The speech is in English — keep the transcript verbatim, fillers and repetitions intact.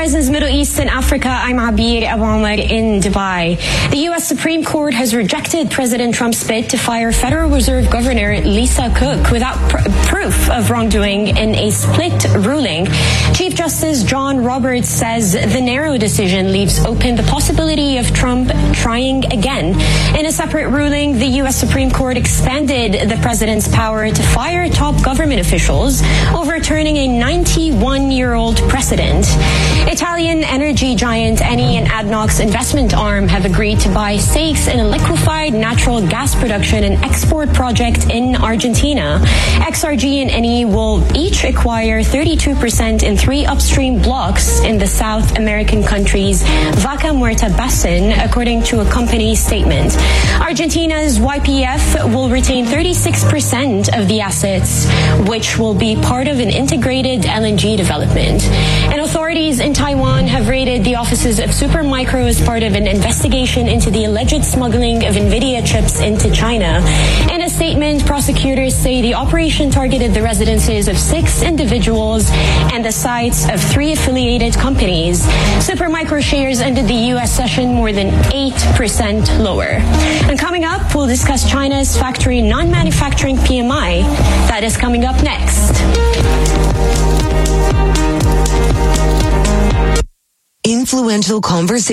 Horizons Middle East and Africa, I'm Abir Abamar in Dubai. The U S Supreme Court has rejected President Trump's bid to fire Federal Reserve Governor Lisa Cook without pr- proof of wrongdoing in a split ruling. Chief Justice John Roberts says the narrow decision leaves open the possibility of Trump trying again. In a separate ruling, the U S Supreme Court expanded the president's power to fire top government officials, overturning a ninety-one-year-old precedent. Italian energy giant Eni and ADNOC's investment arm have agreed to buy stakes in a liquefied natural gas production and export project in Argentina. X R G and Eni will each acquire thirty-two percent in three upstream blocks in the South American country's Vaca Muerta Basin, according to a company statement. Argentina's Y P F will retain thirty-six percent of the assets, which will be part of an integrated L N G development. And authorities in Taiwan have raided the offices of Supermicro as part of an investigation into the alleged smuggling of NVIDIA chips into China. In a statement, prosecutors say the operation targeted the residences of six individuals and the sites of three affiliated companies. Supermicro shares ended the U S session more than eight percent lower. And coming up, we'll discuss China's factory non-manufacturing P M I. That is coming up next. Influential conversation.